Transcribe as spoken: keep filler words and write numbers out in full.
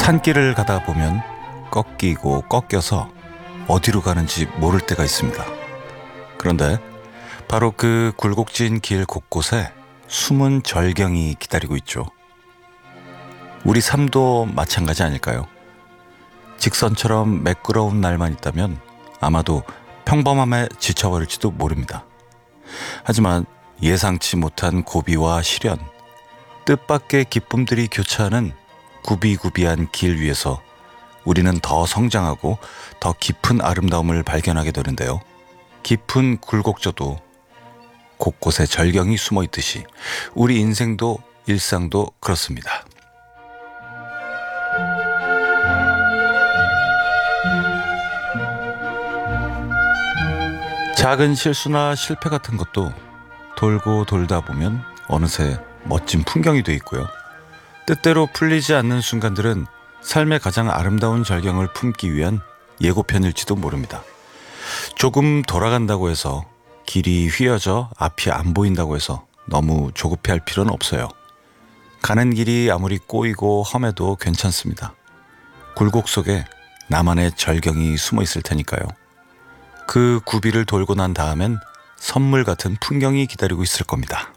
산길을 가다 보면 꺾이고 꺾여서 어디로 가는지 모를 때가 있습니다. 그런데 바로 그 굴곡진 길 곳곳에 숨은 절경이 기다리고 있죠. 우리 삶도 마찬가지 아닐까요? 직선처럼 매끄러운 날만 있다면 아마도 평범함에 지쳐버릴지도 모릅니다. 하지만 예상치 못한 고비와 시련, 뜻밖의 기쁨들이 교차하는 구비구비한 길 위에서 우리는 더 성장하고 더 깊은 아름다움을 발견하게 되는데요. 깊은 굴곡져도 곳곳에 절경이 숨어 있듯이 우리 인생도 일상도 그렇습니다. 작은 실수나 실패 같은 것도 돌고 돌다 보면 어느새 멋진 풍경이 돼 있고요. 뜻대로 풀리지 않는 순간들은 삶의 가장 아름다운 절경을 품기 위한 예고편일지도 모릅니다. 조금 돌아간다고 해서 길이 휘어져 앞이 안 보인다고 해서 너무 조급해할 필요는 없어요. 가는 길이 아무리 꼬이고 험해도 괜찮습니다. 굴곡 속에 나만의 절경이 숨어 있을 테니까요. 그 구비를 돌고 난 다음엔 선물 같은 풍경이 기다리고 있을 겁니다.